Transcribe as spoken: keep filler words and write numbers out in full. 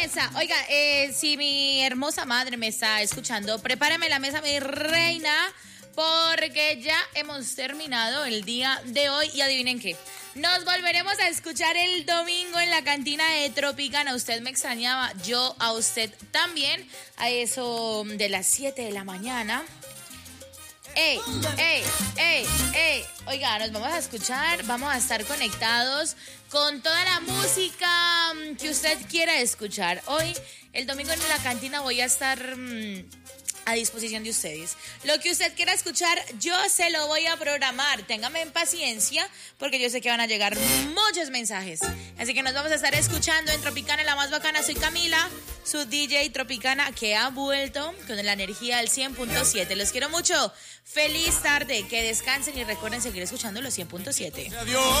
Oiga, eh, si mi hermosa madre me está escuchando, prepárame la mesa, mi reina, porque ya hemos terminado el día de hoy y adivinen qué. Nos volveremos a escuchar el domingo en la cantina de Tropicana. Usted me extrañaba, yo a usted también, a eso de las siete de la mañana. ¡Ey, ey, ey, ey! Oiga, nos vamos a escuchar, vamos a estar conectados con toda la música que usted quiera escuchar. Hoy, el domingo en la cantina, voy a estar mmm, a disposición de ustedes. Lo que usted quiera escuchar, yo se lo voy a programar. Téngame en paciencia, porque yo sé que van a llegar muchos mensajes. Así que nos vamos a estar escuchando en Tropicana, la más bacana. Soy Camila, su D J Tropicana, que ha vuelto con la energía del cien punto siete. Los quiero mucho. Feliz tarde, que descansen y recuerden seguir escuchando los cien punto siete. Adiós.